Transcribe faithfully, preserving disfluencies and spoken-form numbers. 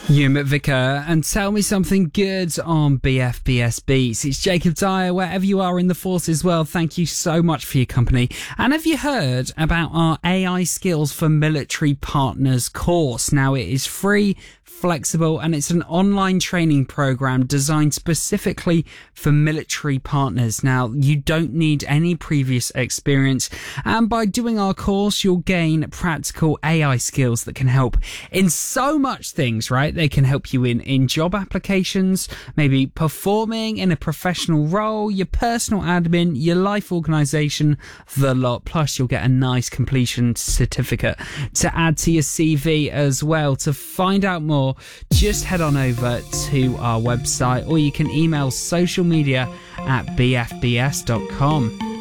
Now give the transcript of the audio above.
Hugh McVicker, and tell me something good on B F B S Beats. It's Jacob Dyer, wherever you are in the forces. Well, thank you so much for your company. And have you heard about our A I Skills for Military Partners course? Now, it is free, flexible, and it's an online training program designed specifically for military partners. Now, you don't need any previous experience, and by doing our course, you'll gain practical A I skills that can help in so much things, right? They can help you in, in job applications, maybe performing in a professional role, your personal admin, your life organisation, the lot. Plus, you'll get a nice completion certificate to add to your C V as well. To find out more, just head on over to our website, or you can email social media at b f b s dot com.